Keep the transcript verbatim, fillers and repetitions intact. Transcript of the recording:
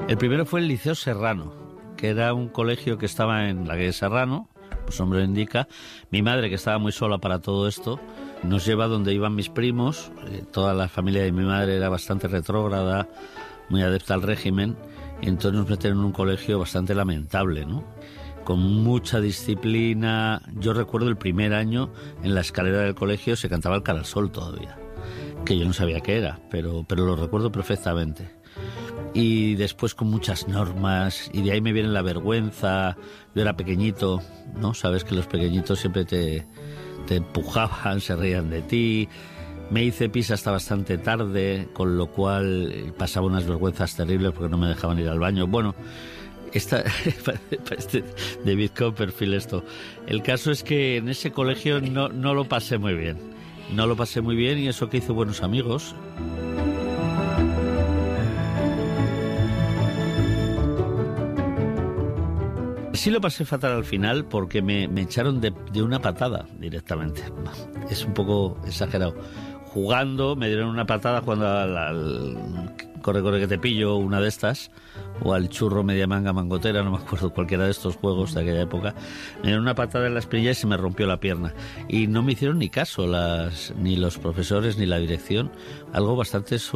El primero fue el Liceo Serrano, que era un colegio que estaba en la calle Serrano, pues nombre lo indica. Mi madre, que estaba muy sola para todo esto, nos lleva donde iban mis primos. Eh, toda la familia de mi madre era bastante retrógrada, muy adepta al régimen, y entonces nos metieron en un colegio bastante lamentable, ¿no? Con mucha disciplina. Yo recuerdo el primer año, en la escalera del colegio se cantaba el Cara al Sol todavía, que yo no sabía qué era, pero, pero lo recuerdo perfectamente. Y después con muchas normas, y de ahí me viene la vergüenza. Yo era pequeñito, ¿no? Sabes que los pequeñitos siempre te, te empujaban, se reían de ti. Me hice pis hasta bastante tarde, con lo cual pasaba unas vergüenzas terribles porque no me dejaban ir al baño. Bueno, esta, este David Copperfield esto. El caso es que en ese colegio no, no lo pasé muy bien. No lo pasé muy bien, y eso que hice buenos amigos. Sí lo pasé fatal al final porque me, me echaron de, de una patada directamente. Es un poco exagerado. Jugando, me dieron una patada jugando al, al corre, corre que te pillo, una de estas, o al churro media manga mangotera, no me acuerdo, cualquiera de estos juegos de aquella época. Me dieron una patada en la espinilla y se me rompió la pierna. Y no me hicieron ni caso las, ni los profesores ni la dirección. Algo bastante